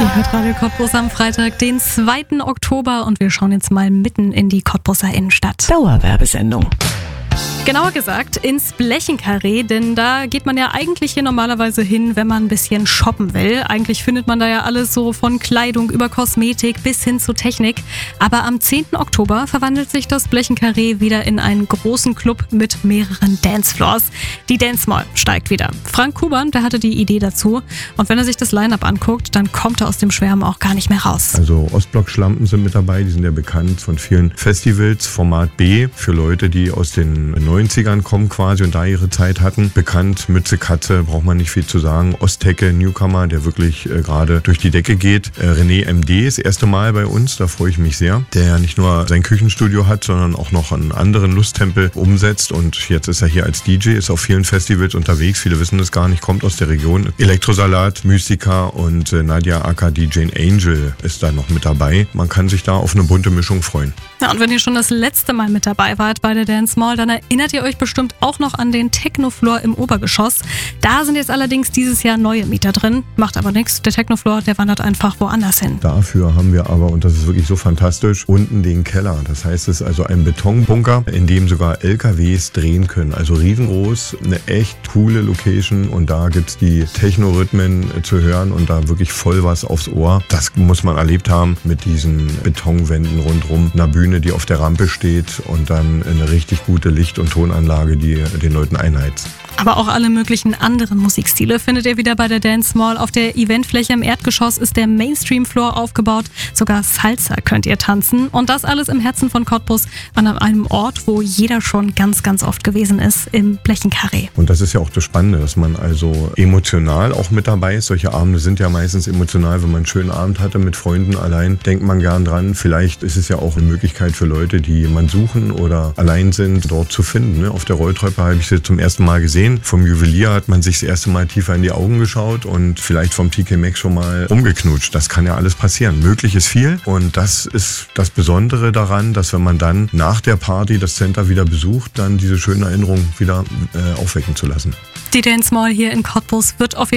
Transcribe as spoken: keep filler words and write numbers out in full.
Ihr hört Radio Cottbus am Freitag, den zweiten Oktober, und wir schauen jetzt mal mitten in die Cottbuser Innenstadt. Dauerwerbesendung. Genauer gesagt ins Blechenkarree, denn da geht man ja eigentlich hier normalerweise hin, wenn man ein bisschen shoppen will. Eigentlich findet man da ja alles so von Kleidung über Kosmetik bis hin zu Technik. Aber am zehnten Oktober verwandelt sich das Blechenkarree wieder in einen großen Club mit mehreren Dancefloors. Die Dance Mall steigt wieder. Frank Kuban, der hatte die Idee dazu. Und wenn er sich das Line-Up anguckt, dann kommt er aus dem Schwärmen auch gar nicht mehr raus. Also Ostblock-Schlampen sind mit dabei, die sind ja bekannt von vielen Festivals. Format B für Leute, die aus den neunzigern kommen quasi und da ihre Zeit hatten. Bekannt, Mütze, Katze, braucht man nicht viel zu sagen. Osttecke, Newcomer, der wirklich äh, gerade durch die Decke geht. Äh, René M D, das erste Mal bei uns, da freue ich mich sehr. Der ja nicht nur sein Küchenstudio hat, sondern auch noch einen anderen Lusttempel umsetzt, und jetzt ist er hier als D J, ist auf vielen Festivals unterwegs. Viele wissen das gar nicht, kommt aus der Region. Elektrosalat, Mystica und äh, Nadia aka D J Angel ist da noch mit dabei. Man kann sich da auf eine bunte Mischung freuen. Ja, und wenn ihr schon das letzte Mal mit dabei wart bei der Dance Mall, dann erinnert ihr euch bestimmt auch noch an den Technofloor im Obergeschoss. Da sind jetzt allerdings dieses Jahr neue Mieter drin. Macht aber nichts. Der Technofloor, der wandert einfach woanders hin. Dafür haben wir aber, und das ist wirklich so fantastisch, unten den Keller. Das heißt, es ist also ein Betonbunker, in dem sogar L K Ws drehen können. Also riesengroß, eine echt coole Location, und da gibt's die Techno-Rhythmen zu hören und da wirklich voll was aufs Ohr. Das muss man erlebt haben mit diesen Betonwänden rundherum, einer Bühne, die auf der Rampe steht, und dann eine richtig gute Licht- und Tonanlage, die den Leuten einheizt. Aber auch alle möglichen anderen Musikstile findet ihr wieder bei der Dance Mall. Auf der Eventfläche im Erdgeschoss ist der Mainstream-Floor aufgebaut. Sogar Salsa könnt ihr tanzen. Und das alles im Herzen von Cottbus, an einem Ort, wo jeder schon ganz, ganz oft gewesen ist, im Blechenkarree. Und das ist ja auch das Spannende, dass man also emotional auch mit dabei ist. Solche Abende sind ja meistens emotional, wenn man einen schönen Abend hatte mit Freunden allein, denkt man gern dran. Vielleicht ist es ja auch eine Möglichkeit für Leute, die jemanden suchen oder allein sind, dort zu finden. Auf der Rolltreppe habe ich sie zum ersten Mal gesehen. Vom Juwelier hat man sich das erste Mal tiefer in die Augen geschaut und vielleicht vom T K Maxx schon mal rumgeknutscht. Das kann ja alles passieren. Möglich ist viel, und das ist das Besondere daran, dass wenn man dann nach der Party das Center wieder besucht, dann diese schönen Erinnerungen wieder äh, aufwecken zu lassen. Die Dance Mall hier in Cottbus wird auf